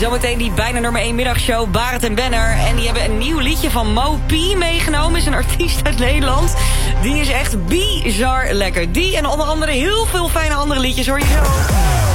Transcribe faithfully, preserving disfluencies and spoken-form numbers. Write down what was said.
Zometeen die bijna nummer één middagshow, Barend en Benner. En die hebben een nieuw liedje van Mo P meegenomen. Is een artiest uit Nederland. Die is echt bizar lekker. Die en onder andere heel veel fijne andere liedjes hoor je zo.